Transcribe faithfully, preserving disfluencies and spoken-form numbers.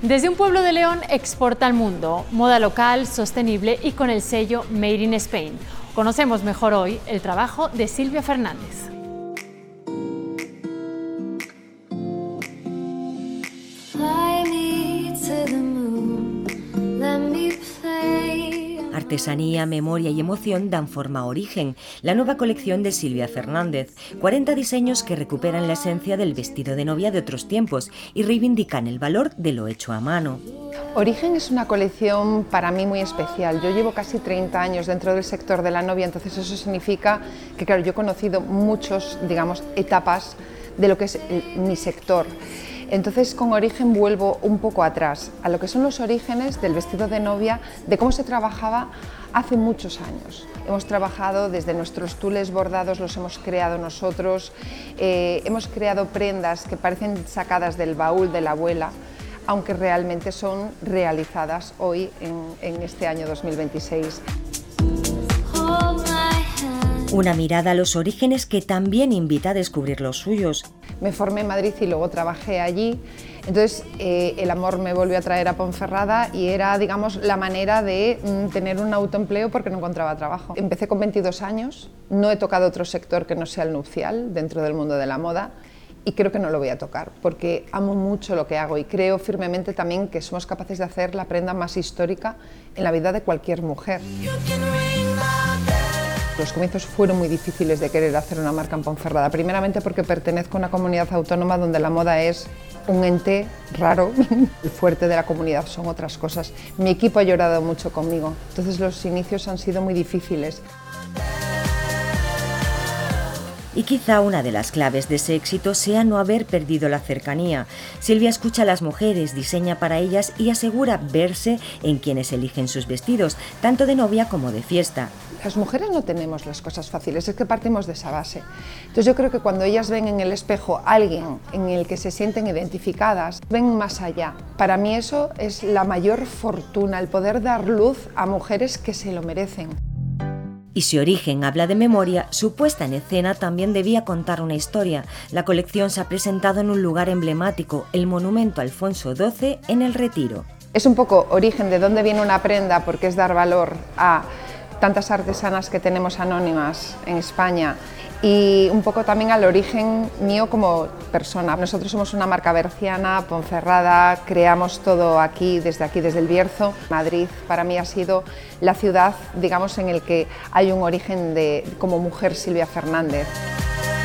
Desde un pueblo de León exporta al mundo, moda local, sostenible y con el sello Made in Spain. Conocemos mejor hoy el trabajo de Silvia Fernández. Artesanía, memoria y emoción dan forma a Origen, la nueva colección de Silvia Fernández. cuarenta diseños que recuperan la esencia del vestido de novia de otros tiempos y reivindican el valor de lo hecho a mano. Origen es una colección para mí muy especial. Yo llevo casi treinta años dentro del sector de la novia, entonces eso significa que, claro, yo he conocido muchas, digamos, etapas de lo que es el, mi sector. Entonces con Origen vuelvo un poco atrás, a lo que son los orígenes del vestido de novia, de cómo se trabajaba hace muchos años. Hemos trabajado desde nuestros tules bordados, los hemos creado nosotros, eh, hemos creado prendas que parecen sacadas del baúl de la abuela, aunque realmente son realizadas hoy en, en este año dos mil veintiséis. Una mirada a los orígenes que también invita a descubrir los suyos. Me formé en Madrid y luego trabajé allí, entonces eh, el amor me volvió a traer a Ponferrada y era, digamos, la manera de mm, tener un autoempleo porque no encontraba trabajo. Empecé con veintidós años, no he tocado otro sector que no sea el nupcial dentro del mundo de la moda y creo que no lo voy a tocar porque amo mucho lo que hago y creo firmemente también que somos capaces de hacer la prenda más histórica en la vida de cualquier mujer. Los comienzos fueron muy difíciles de querer hacer una marca en Ponferrada, primeramente porque pertenezco a una comunidad autónoma donde la moda es un ente raro, el fuerte de la comunidad son otras cosas. Mi equipo ha llorado mucho conmigo, entonces los inicios han sido muy difíciles. Y quizá una de las claves de ese éxito sea no haber perdido la cercanía. Silvia escucha a las mujeres, diseña para ellas y asegura verse en quienes eligen sus vestidos, tanto de novia como de fiesta. Las mujeres no tenemos las cosas fáciles, es que partimos de esa base. Entonces yo creo que cuando ellas ven en el espejo a alguien en el que se sienten identificadas, ven más allá. Para mí eso es la mayor fortuna, el poder dar luz a mujeres que se lo merecen. Y si Origen habla de memoria, su puesta en escena también debía contar una historia. La colección se ha presentado en un lugar emblemático, el Monumento Alfonso doce en El Retiro. Es un poco origen de dónde viene una prenda, porque es dar valor a tantas artesanas que tenemos anónimas en España y un poco también al origen mío como persona. Nosotros somos una marca berciana, Ponferrada, creamos todo aquí, desde aquí, desde el Bierzo. Madrid para mí ha sido la ciudad, digamos, en el que hay un origen de como mujer Silvia Fernández.